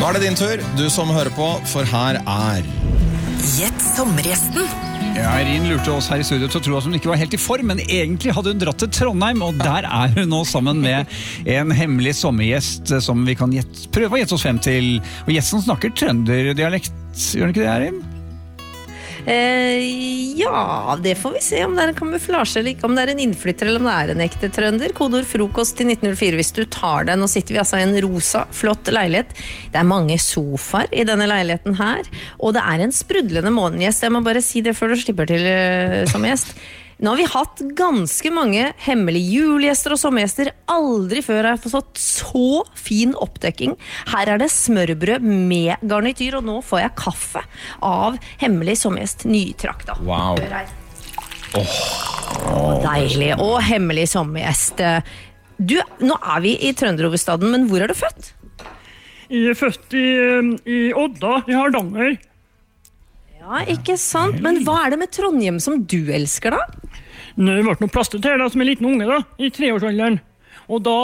Da det din tur, du som hører på, for her Gjett sommergjesten. Ja, Irin lurte oss her i studio til å tro at hun ikke var helt i form, men egentlig hadde hun dratt til Trondheim, og der hun nå sammen med en hemmelig sommergjest som vi kan prøve å gjette oss frem til. Og gjesten snakker trønderdialekt, gjør den ikke det, Irin? Ja, det får vi se om det en kamuflasje eller ikke, om det en innflytter eller om det en ekte trønder. Kodord frokost til 1904 hvis du tar den. Nå sitter vi altså i en rosa, flott leilighet. Det mange sofaer i denne leiligheten her, og det en sprudlende månegjest. Jeg må bare si det før du slipper til som gjest. Nå har vi hatt ganske mange hemmelige julegjester og sommergjester. Aldri før har jeg fått så fin oppdekking. Her det smørbrød med garnityr, og nå får jeg kaffe av hemmelig sommergjest Nytrakta. Wow. Deilig. Og hemmelig sommergjest. Du, nå vi i Trønderhovedstaden, men hvor du født? Jeg født i Odda, i Hardanger. Ja, ikke sant? Men hva det med Trondheim som du elsker da? Det ble noe plastet til da, som en liten unge da, i 3-årsalderen. Og da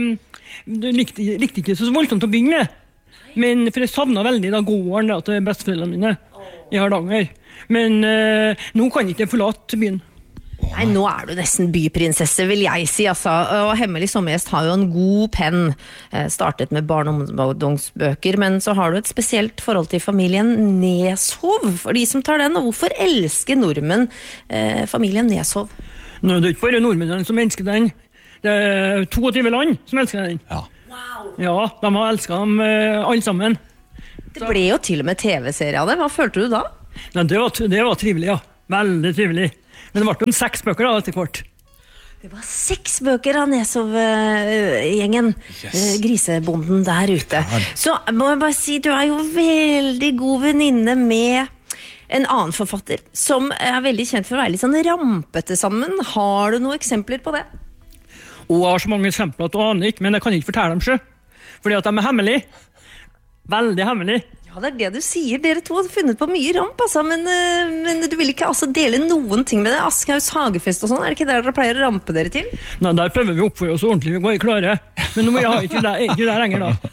likte ikke så voldsomt å begynne. Men for jeg savnet veldig da gården da, til besteforeldrene mine i Hardanger. Men nå kan jeg ikke forlate byen. Nei, nå du nesten byprinsesse, vil jeg si, altså. Og hemmelig sommergjest har jo en god penn. Startet med barn- og ungdomsbøker, men så har du et spesielt forhold til familien Neshov, for de som tar den. Og hvorfor elsker nordmenn familien Neshov? Nå det ikke bare nordmennene som elsker den. Det 22 land som elsker den. Ja. Wow! Ja, de har elsket dem alle sammen. Det ble jo til og med TV-serie av det. Hva følte du da? Nei, det var trivelig, ja. Veldig trivelig. Men det ble jo 6 bøker da, etter hvert. Det var 6 bøker av Neshov-gjengen. Grisebonden der ute. Så må jeg bare si, du jo veldig god venninne med en annen forfatter, som veldig kjent for å være litt sånn rampete sammen. Har du noen eksempler på det? Og jeg har så mange eksempler at du aner ikke, men jeg kan ikke fortelle dem selv. Fordi at de hemmelige. Veldig hemmelige. Ja, det du sier. Dere to har funnet på mye ramp, altså, men du vil ikke altså dele noen ting med det. Aschehougs hagefest og sånn, det ikke der dere pleier å rampe dere til? Nei, der prøver vi å oppføre oss ordentlig, vi går klare. Men nå har jeg ikke der lenger da.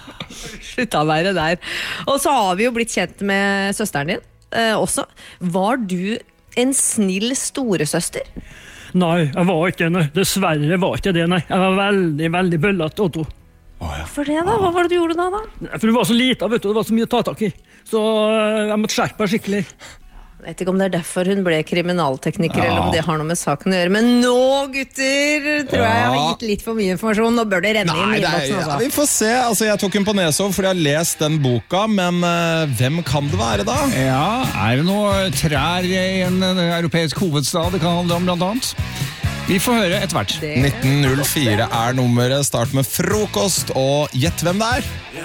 Slutt å være der. Og så har vi jo blitt kjent med søsteren din også. Var du en snill storesøster? Nei, jeg var ikke det. Dessverre var ikke det, nei. Jeg var veldig, veldig bøllet, Otto. For det da? Hva var det du gjorde da? For du var så lite, vet du, det var så mye å ta tak i. Så jeg måtte skjerpe meg skikkelig. Jeg vet ikke om det derfor hun ble kriminaltekniker, eller om det har noe med saken å gjøre. Men nå, gutter, tror jeg har gitt litt for mye informasjon. Nå bør det renne inn i innboksen, altså. Vi får se. Altså, jeg tok den på Neshov fordi jeg har lest den boka, men hvem kan det være da? Ja, det noe trær i en europeisk hovedstad det kan handle om blant annet? Vi får høre etter hvert. 1904 nummeret. Start med frokost, og gjett hvem det